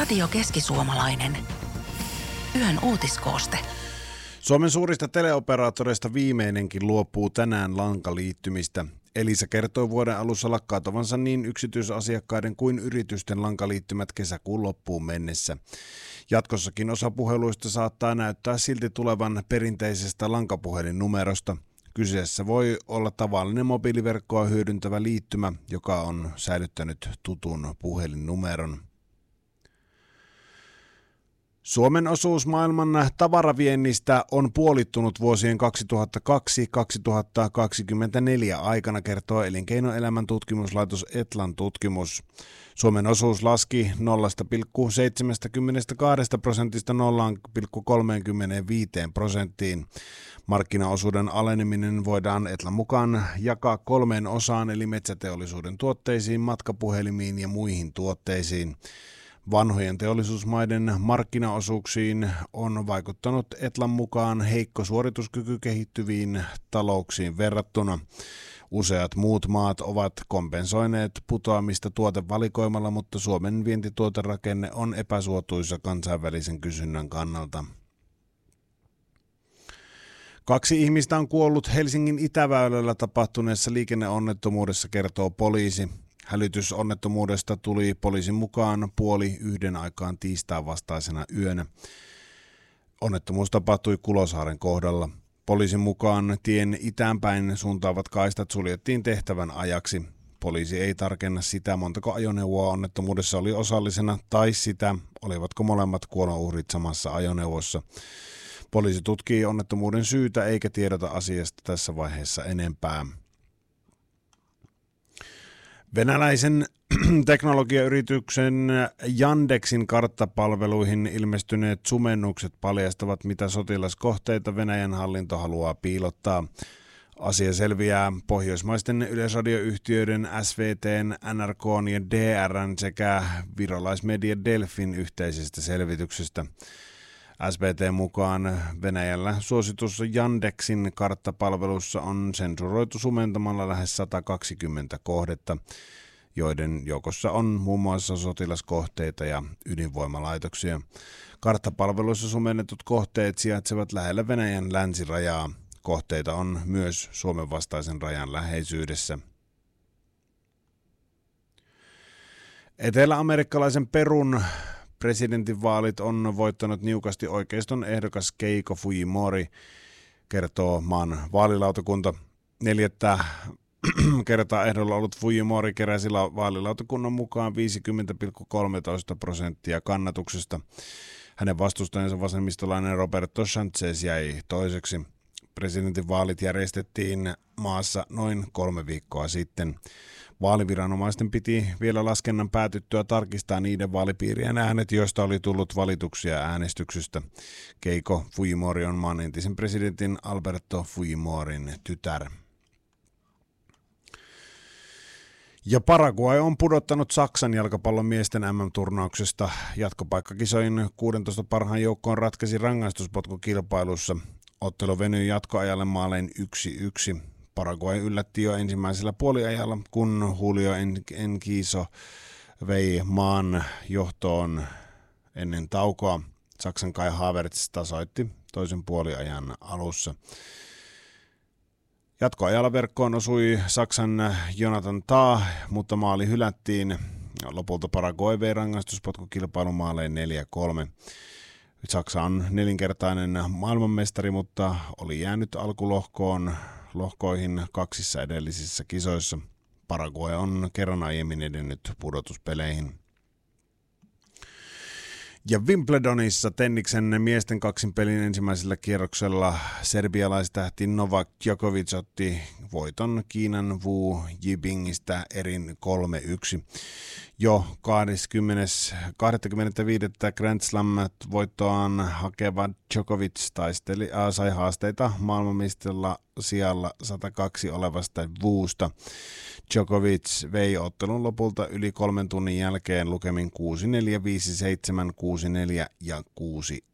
Radio Keski-Suomalainen. Yön uutiskooste. Suomen suurista teleoperaattoreista viimeinenkin luopuu tänään lankaliittymistä. Elisa kertoi vuoden alussa lakkauttavansa niin yksityisasiakkaiden kuin yritysten lankaliittymät kesäkuun loppuun mennessä. Jatkossakin osa puheluista saattaa näyttää silti tulevan perinteisestä lankapuhelinnumerosta. Kyseessä voi olla tavallinen mobiiliverkkoa hyödyntävä liittymä, joka on säilyttänyt tutun puhelinnumeron. Suomen osuus maailman tavaraviennistä on puolittunut vuosien 2002-2024 aikana, kertoo elinkeinoelämän tutkimuslaitos Etlan tutkimus. Suomen osuus laski 0,72% 0,35%. Markkinaosuuden aleneminen voidaan Etlan mukaan jakaa 3 osaan, eli metsäteollisuuden tuotteisiin, matkapuhelimiin ja muihin tuotteisiin. Vanhojen teollisuusmaiden markkinaosuuksiin on vaikuttanut Etlan mukaan heikko suorituskyky kehittyviin talouksiin verrattuna. Useat muut maat ovat kompensoineet putoamista tuotevalikoimalla, mutta Suomen vientituoterakenne on epäsuotuisa kansainvälisen kysynnän kannalta. 2 ihmistä on kuollut Helsingin Itäväylällä tapahtuneessa liikenneonnettomuudessa, kertoo poliisi. Hälytysonnettomuudesta tuli poliisin mukaan 12:30 aikaan tiistain vastaisena yönä. Onnettomuus tapahtui Kulosaaren kohdalla. Poliisin mukaan tien itäänpäin suuntaavat kaistat suljettiin tehtävän ajaksi. Poliisi ei tarkenna sitä, montako ajoneuvoa onnettomuudessa oli osallisena, tai sitä, olivatko molemmat kuolonuhrit samassa ajoneuvossa. Poliisi tutkii onnettomuuden syytä eikä tiedota asiasta tässä vaiheessa enempää. Venäläisen teknologiayrityksen Yandexin karttapalveluihin ilmestyneet sumennukset paljastavat, mitä sotilaskohteita Venäjän hallinto haluaa piilottaa. Asia selviää pohjoismaisten yleisradioyhtiöiden SVT:n, NRK:n ja DR:n sekä virolaismedia Delfin yhteisestä selvityksestä. SVT:n mukaan Venäjällä suositussa Yandexin karttapalvelussa on sensuroitu sumentamalla lähes 120 kohdetta, joiden joukossa on muun muassa sotilaskohteita ja ydinvoimalaitoksia. Karttapalveluissa sumennetut kohteet sijaitsevat lähellä Venäjän länsirajaa. Kohteita on myös Suomen vastaisen rajan läheisyydessä. Etelä-amerikkalaisen Perun presidentinvaalit on voittanut niukasti oikeiston ehdokas Keiko Fujimori, kertoo maan vaalilautakunta. 4. kertaa ehdolla ollut Fujimori keräsi vaalilautakunnan mukaan 50,13% kannatuksesta. Hänen vastustajansa vasemmistolainen Roberto Sanchez jäi toiseksi. Presidentinvaalit järjestettiin maassa noin 3 viikkoa sitten. Vaaliviranomaisten piti vielä laskennan päätyttyä tarkistaa niiden vaalipiirien äänet, joista oli tullut valituksia äänestyksestä. Keiko Fujimori on maan entisen presidentin Alberto Fujimorin tytär. Ja Paraguay on pudottanut Saksan jalkapallon miesten MM-turnauksesta. Jatkopaikkakisojen 16 parhaan joukkoon ratkaisi rangaistuspotkukilpailussa. Ottelu venyi jatkoajalle maalein 1-1. Paraguay yllätti jo ensimmäisellä puoliajalla, kun Julio Enciso vei maan johtoon ennen taukoa. Saksan Kai Havertz tasoitti toisen puoliajan alussa. Jatkoajalla verkkoon osui Saksan Jonathan Tah, mutta maali hylättiin. Lopulta Paraguay vei rangaistuspotkukilpailun maalein 4-3. Saksa on 4-kertainen maailmanmestari, mutta oli jäänyt lohkoihin 2 edellisissä kisoissa. Paraguay on kerran aiemmin edennyt pudotuspeleihin. Ja Wimbledonissa tenniksen miesten kaksinpelin ensimmäisellä kierroksella serbialaistähti Novak Djokovic otti voiton Kiinan Wu Yibingistä erin 3-1. Jo 25. Grand Slam-voittoaan hakeva Djokovic sai haasteita maailmanmestarilla sijalla 102 olevasta Wusta. Djokovic vei ottelun lopulta yli 3 tunnin jälkeen lukemin 6-4, 5-7, 6-4 ja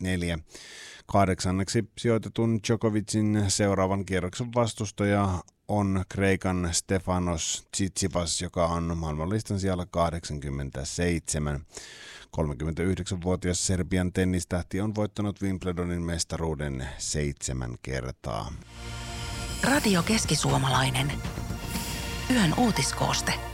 6-4. 8. sijoitetun Djokovicin seuraavan kierroksen vastustaja on Kreikan Stefanos Tsitsipas, joka on maailmanlistan siellä 87. 39-vuotias Serbian tennistähti on voittanut Wimbledonin mestaruuden 7 kertaa. Radio Keski-Suomalainen. Yön uutiskooste.